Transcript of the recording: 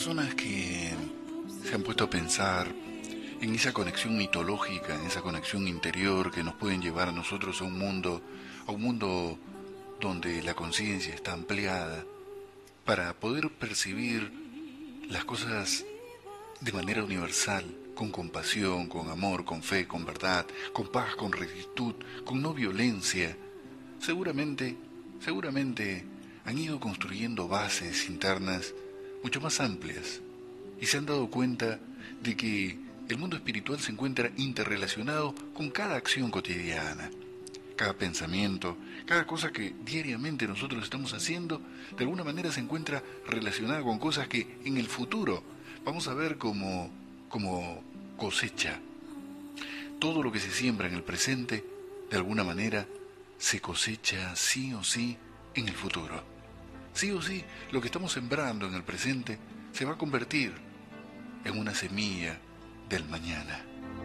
personas que se han puesto a pensar en esa conexión mitológica, en esa conexión interior que nos pueden llevar a nosotros a un mundo donde la conciencia está ampliada para poder percibir las cosas de manera universal, con compasión, con amor, con fe, con verdad, con paz, con rectitud, con no violencia. Seguramente han ido construyendo bases internas mucho más amplias y se han dado cuenta de que el mundo espiritual se encuentra interrelacionado con cada acción cotidiana, cada pensamiento, cada cosa que diariamente nosotros estamos haciendo, de alguna manera se encuentra relacionada con cosas que en el futuro vamos a ver como cosecha. Todo lo que se siembra en el presente, de alguna manera, se cosecha sí o sí en el futuro. Sí o sí, lo que estamos sembrando en el presente se va a convertir en una semilla del mañana.